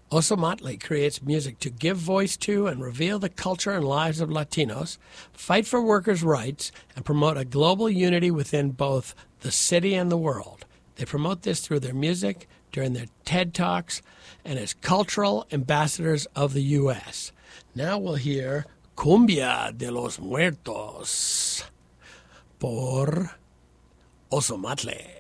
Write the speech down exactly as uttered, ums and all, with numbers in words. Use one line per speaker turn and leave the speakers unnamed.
Ozomatli creates music to give voice to and reveal the culture and lives of Latinos, fight for workers' rights, and promote a global unity within both the city and the world. They promote this through their music, during their TED Talks, and as cultural ambassadors of the U S. Now we'll hear Cumbia de los Muertos por Ozomatli.